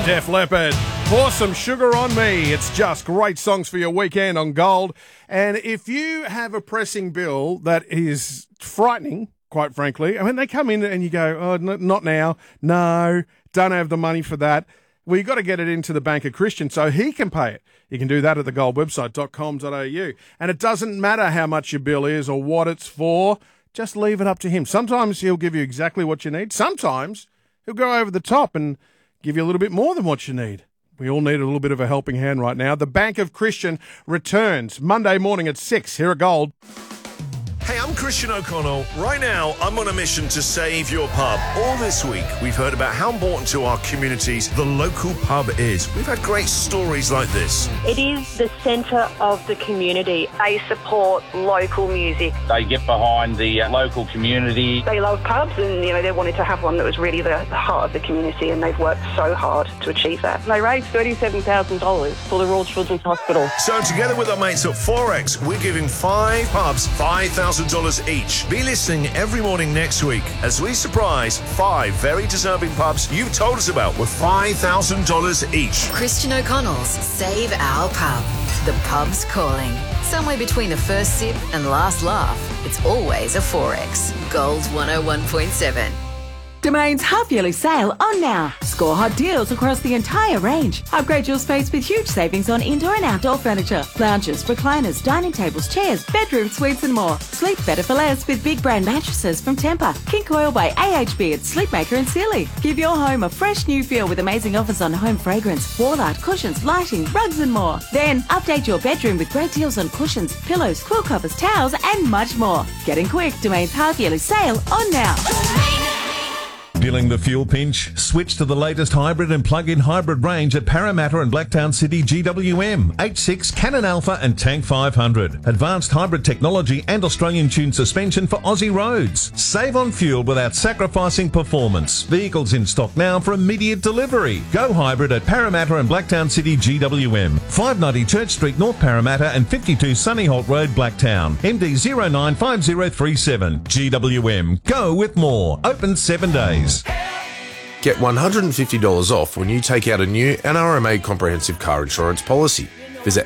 Def Leppard, Pour Some Sugar on Me. It's just great songs for your weekend on Gold. And if you have a pressing bill that is frightening, quite frankly, I mean, they come in and you go, oh, not now. No, don't have the money for that. Well, you've got to get it into the Bank of Christian so he can pay it. You can do that at thegoldwebsite.com.au. And it doesn't matter how much your bill is or what it's for. Just leave it up to him. Sometimes he'll give you exactly what you need. Sometimes he'll go over the top and give you a little bit more than what you need. We all need a little bit of a helping hand right now. The Bank of Christian returns Monday morning at 6 here at Gold. Hey, I'm Christian O'Connell. Right now, I'm on a mission to save your pub. All this week, we've heard about how important to our communities the local pub is. We've had great stories like this. It is the centre of the community. They support local music. They get behind the local community. They love pubs and, they wanted to have one that was really the heart of the community, and they've worked so hard to achieve that. They raised $37,000 for the Royal Children's Hospital. So together with our mates at Forex, we're giving 5 pubs $5,000 each. Be listening every morning next week as we surprise 5 very deserving pubs you've told us about with $5,000 each. Christian O'Connell's Save Our Pub. The pub's calling. Somewhere between the first sip and last laugh, it's always a Forex. Gold 101.7. Domain's half-yearly sale on now. Score hot deals across the entire range. Upgrade your space with huge savings on indoor and outdoor furniture. Lounges, recliners, dining tables, chairs, bedroom suites and more. Sleep better for less with big brand mattresses from Tempur. King Coil by AHB at Sleepmaker and Sealy. Give your home a fresh new feel with amazing offers on home fragrance, wall art, cushions, lighting, rugs and more. Then update your bedroom with great deals on cushions, pillows, quilt covers, towels and much more. Getting quick, Domain's half-yearly sale on now. Feeling the fuel pinch? Switch to the latest hybrid and plug-in hybrid range at Parramatta and Blacktown City GWM, H6, Cannon Alpha and Tank 500. Advanced hybrid technology and Australian-tuned suspension for Aussie roads. Save on fuel without sacrificing performance. Vehicles in stock now for immediate delivery. Go hybrid at Parramatta and Blacktown City GWM, 590 Church Street, North Parramatta and 52 Sunnyholt Road, Blacktown. MD 095037. GWM. Go with more. Open 7 days. Get $150 off when you take out a new NRMA comprehensive car insurance policy. Visit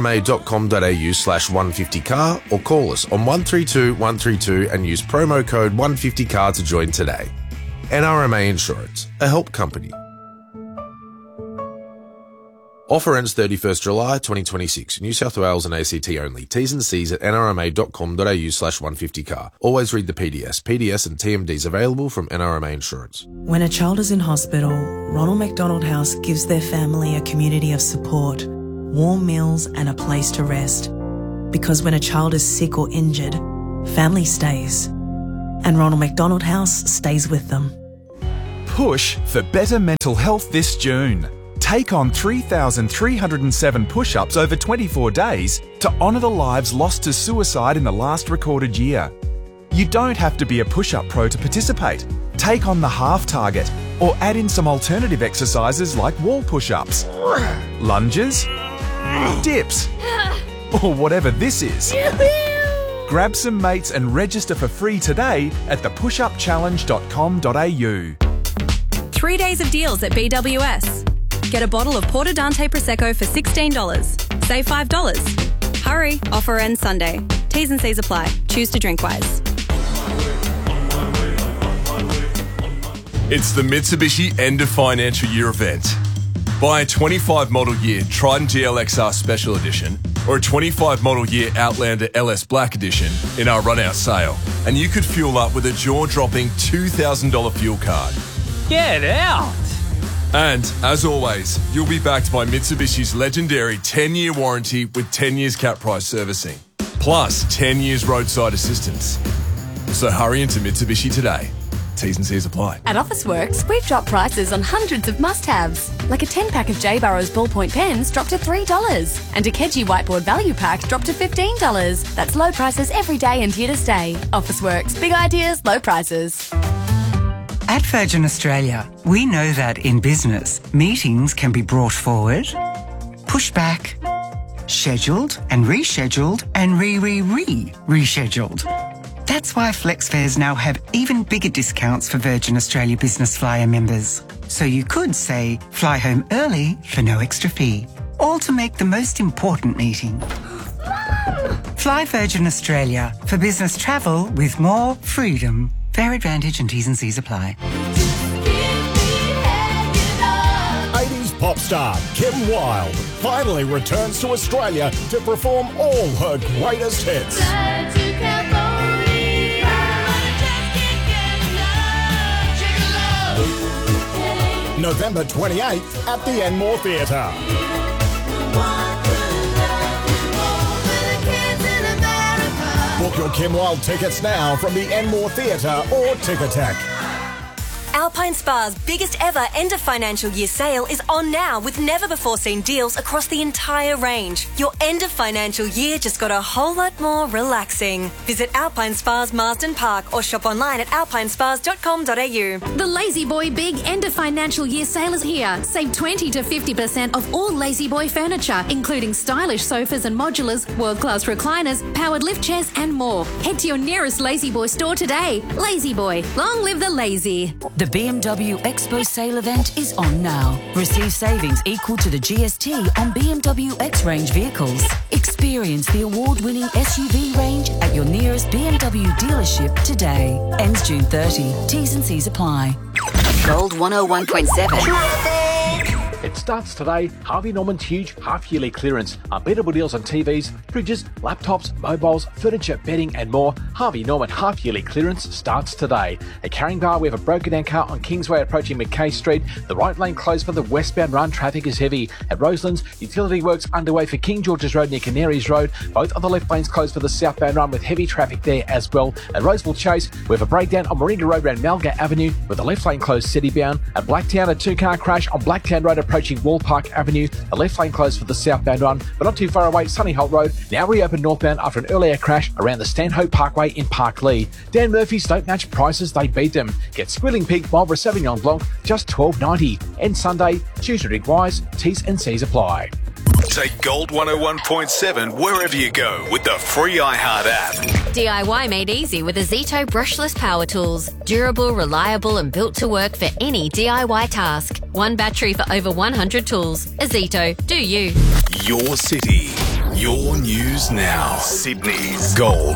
nrma.com.au/150car or call us on 132 132 and use promo code 150car to join today. NRMA Insurance, a help company. Offer ends 31st July 2026. New South Wales and ACT only. T's and C's at nrma.com.au/150car. Always read the PDS. PDS and TMDs available from NRMA Insurance. When a child is in hospital, Ronald McDonald House gives their family a community of support, warm meals and a place to rest. Because when a child is sick or injured, family stays. And Ronald McDonald House stays with them. Push for better mental health this June. Take on 3,307 push-ups over 24 days to honour the lives lost to suicide in the last recorded year. You don't have to be a push-up pro to participate. Take on the half target or add in some alternative exercises like wall push-ups, lunges, dips, or whatever this is. Grab some mates and register for free today at thepushupchallenge.com.au. 3 days of deals at BWS. Get a bottle of Porto Dante Prosecco for $16. Save $5. Hurry, offer ends Sunday. T's and C's apply. Choose to drink wise. It's the Mitsubishi End of Financial Year event. Buy a 25 model year Triton GLXR Special Edition or a 25 model year Outlander LS Black Edition in our run-out sale, and you could fuel up with a jaw-dropping $2,000 fuel card. Get out! And, as always, you'll be backed by Mitsubishi's legendary 10-year warranty with 10 years cap price servicing, plus 10 years roadside assistance. So hurry into Mitsubishi today. T's and C's apply. At Officeworks, we've dropped prices on hundreds of must-haves, like a 10-pack of J. Burrows ballpoint pens dropped to $3, and a Keji whiteboard value pack dropped to $15. That's low prices every day and here to stay. Officeworks, big ideas, low prices. At Virgin Australia, we know that in business, meetings can be brought forward, pushed back, scheduled and rescheduled and rescheduled. That's why FlexFares now have even bigger discounts for Virgin Australia Business Flyer members. So you could say, fly home early for no extra fee. All to make the most important meeting. Fly Virgin Australia for business travel with more freedom. Fare advantage and T's and C's apply. 80s pop star Kim Wilde finally returns to Australia to perform all her greatest hits. November 28th at the Enmore Theatre. Book your Kim Wilde tickets now from the Enmore Theatre or Ticketek. Alpine Spa's biggest ever end of financial year sale is on now with never-before-seen deals across the entire range. Your end of financial year just got a whole lot more relaxing. Visit Alpine Spas Marsden Park or shop online at alpinespas.com.au. The Lazy Boy Big End of Financial Year sale is here. Save 20 to 50% off all Lazy Boy furniture, including stylish sofas and modulars, world-class recliners, powered lift chairs and more. Head to your nearest Lazy Boy store today. Lazy Boy, long live the lazy. The BMW Expo sale event is on now. Receive savings equal to the GST on BMW X range vehicles. Experience the award-winning SUV range at your nearest BMW dealership today. Ends June 30. T's and C's apply. Gold 101.7. It starts today. Harvey Norman's huge half-yearly clearance. Unbeatable deals on TVs, fridges, laptops, mobiles, furniture, bedding and more. Harvey Norman half-yearly clearance starts today. At Carringbar, we have a broken-down car on Kingsway approaching McKay Street. The right lane closed for the westbound run. Traffic is heavy. At Roselands, utility works underway for King George's Road near Canaries Road. Both of the left lanes closed for the southbound run with heavy traffic there as well. At Roseville Chase, we have a breakdown on Moringa Road around Malga Avenue with the left lane closed city-bound. At Blacktown, a two-car crash on Blacktown Road approaching Wall Park Avenue. The left lane closed for the southbound run, but not too far away, Sunny Holt Road now reopened northbound after an earlier crash around the Stanhope Parkway in Parklee. Dan Murphy's don't match prices, they beat them. Get Squilling Pig Marlborough Sauvignon Blanc just $12.90. And Sunday, choose to drink wise. T's and C's apply. Take Gold 101.7 wherever you go with the free iHeart app. DIY made easy with Azito brushless power tools. Durable, reliable and built to work for any DIY task. One battery for over 100 tools. Azito, do you. Your city, your news now. Sydney's Gold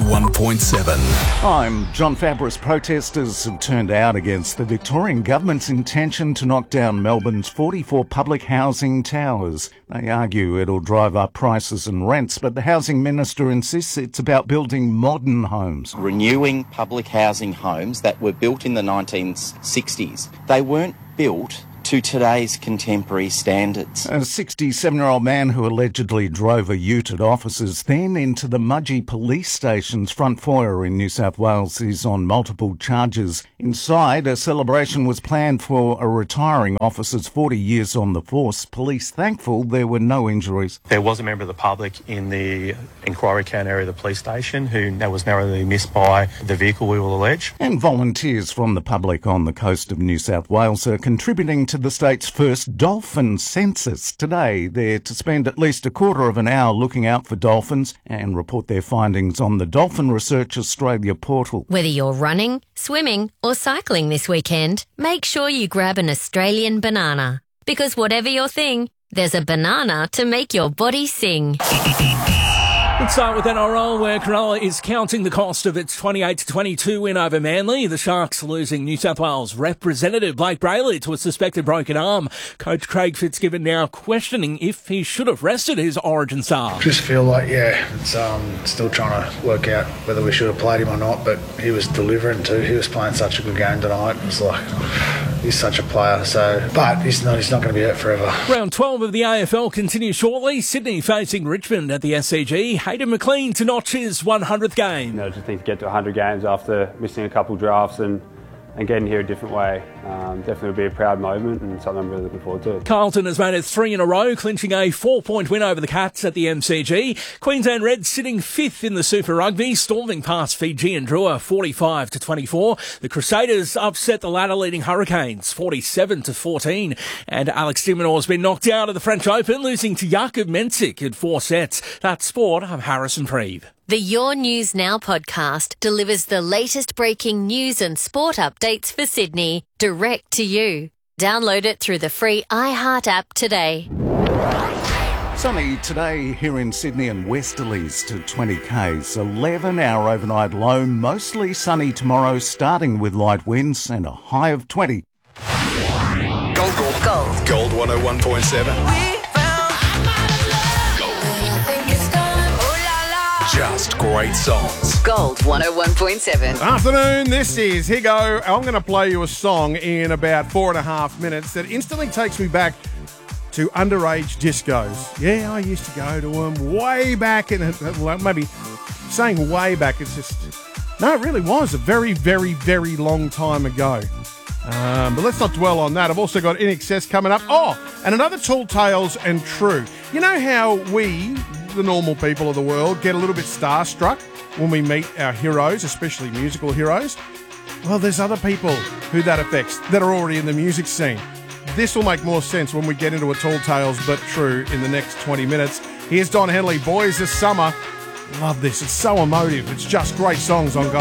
101.7. I'm John Fabris. Protesters have turned out against the Victorian government's intention to knock down Melbourne's 44 public housing towers. They argue it'll drive up prices and rents, but the housing minister insists it's about building modern homes. Renewing public housing homes that were built in the 1960s. They weren't built to today's contemporary standards. A 67-year-old man who allegedly drove a ute at officers then into the Mudgee police station's front foyer in New South Wales is on multiple charges. Inside, a celebration was planned for a retiring officer's 40 years on the force. Police thankful there were no injuries. There was a member of the public in the inquiry count area of the police station who was narrowly missed by the vehicle, we will allege. And volunteers from the public on the coast of New South Wales are contributing to the state's first dolphin census today. They're to spend at least a quarter of an hour looking out for dolphins and report their findings on the Dolphin Research Australia portal. Whether you're running, swimming or cycling this weekend, make sure you grab an Australian banana. Because whatever your thing, there's a banana to make your body sing. Let's start with NRL, where Cronulla is counting the cost of its 28-22 win over Manly. The Sharks losing New South Wales representative Blake Brayley to a suspected broken arm. Coach Craig Fitzgibbon now questioning if he should have rested his Origin star. Just feel like, it's still trying to work out whether we should have played him or not, but he was delivering too. He was playing such a good game tonight. It's like, he's such a player, but he's not going to be out forever. Round 12 of the AFL continues shortly. Sydney facing Richmond at the SCG. Hayden McLean to notch his 100th game. I just need to get to 100 games after missing a couple drafts and getting here a different way. Definitely will be a proud moment and something I'm really looking forward to. Carlton has made it 3 in a row, clinching a 4-point win over the Cats at the MCG. Queensland Reds sitting 5th in the Super Rugby, storming past Fiji and Drua 45-24. The Crusaders upset the ladder-leading Hurricanes 47-14. And Alex de Minaur has been knocked out of the French Open, losing to Jakub Mensik in 4 sets. That's sport. I'm Harrison Preeve. The Your News Now podcast delivers the latest breaking news and sport updates for Sydney direct to you. Download it through the free iHeart app today. Sunny today here in Sydney and westerlies to 20 k's. 11-hour overnight low, mostly sunny tomorrow, starting with light winds and a high of 20. Gold 101.7. Just great songs. Gold 101.7. Afternoon, this is Higo. I'm going to play you a song in about 4.5 minutes that instantly takes me back to underage discos. Yeah, I used to go to them way back, and maybe saying way back, it's just... No, it really was a very, very, very long time ago. But let's not dwell on that. I've also got In Excess coming up. Oh, and another Tall Tales and True. You know how we, the normal people of the world, get a little bit starstruck when we meet our heroes, especially musical heroes? Well, there's other people who that affects that are already in the music scene. This will make more sense when we get into a Tall Tales but True in the next 20 minutes. Here's Don Henley, Boys This Summer. Love this. It's so emotive. It's just great songs on Gold.